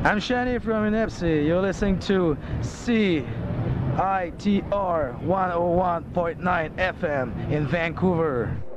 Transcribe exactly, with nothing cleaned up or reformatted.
I'm Shani from Inepsi. You're listening to C I T R one oh one point nine F M in Vancouver.